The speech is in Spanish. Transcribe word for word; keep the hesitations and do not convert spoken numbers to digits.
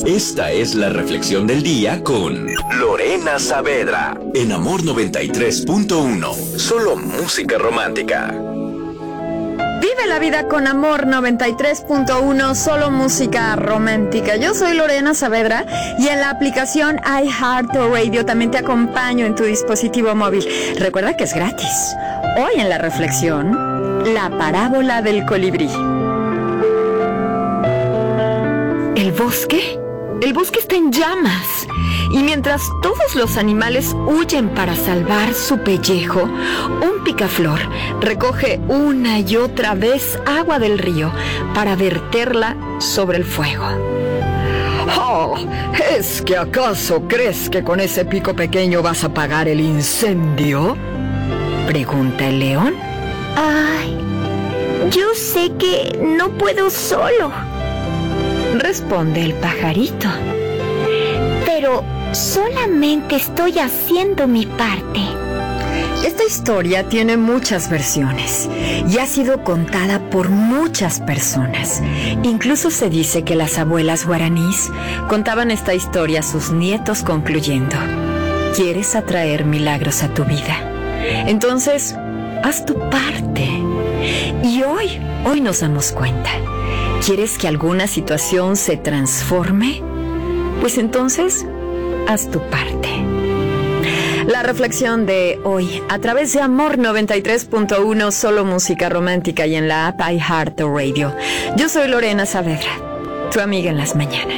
Esta es la reflexión del día con Lorena Saavedra en Amor noventa y tres punto uno. Solo música romántica. Vive la vida con Amor noventa y tres punto uno, solo música romántica. Yo soy Lorena Saavedra y en la aplicación iHeartRadio también te acompaño en tu dispositivo móvil. Recuerda que es gratis. Hoy en la reflexión, la parábola del colibrí. ¿El bosque? El bosque está en llamas. Y mientras todos los animales huyen para salvar su pellejo, un picaflor recoge una y otra vez agua del río para verterla sobre el fuego. Oh, ¿es que acaso crees que con ese pico pequeño vas a apagar el incendio?, pregunta el león. Ay, yo sé que no puedo solo, responde el pajarito. Pero solamente estoy haciendo mi parte. Esta historia tiene muchas versiones y ha sido contada por muchas personas. Incluso se dice que las abuelas guaraníes contaban esta historia a sus nietos concluyendo: ¿quieres atraer milagros a tu vida? Entonces, haz tu parte. Y hoy, hoy nos damos cuenta. ¿Quieres que alguna situación se transforme? Pues entonces, haz tu parte. La reflexión de hoy, a través de Amor noventa y tres punto uno, solo música romántica y en la app iHeartRadio. Yo soy Lorena Saavedra, tu amiga en las mañanas.